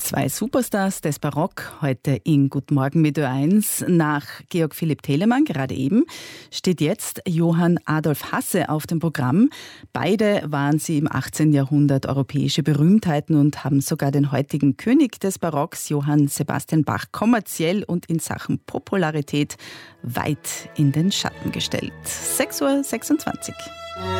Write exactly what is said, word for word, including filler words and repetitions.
Zwei Superstars des Barock heute in Guten Morgen mit Ö eins. Nach Georg Philipp Telemann, gerade eben, steht jetzt Johann Adolf Hasse auf dem Programm. Beide waren sie im achtzehnten Jahrhundert europäische Berühmtheiten und haben sogar den heutigen König des Barocks, Johann Sebastian Bach, kommerziell und in Sachen Popularität weit in den Schatten gestellt. sechs Uhr sechsundzwanzig.